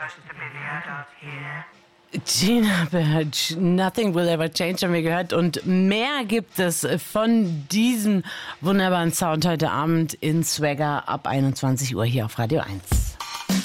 Gina Bertsch, Nothing Will Ever Change haben wir gehört und mehr gibt es von diesem wunderbaren Sound heute Abend in Swagger ab 21 Uhr hier auf Radio 1.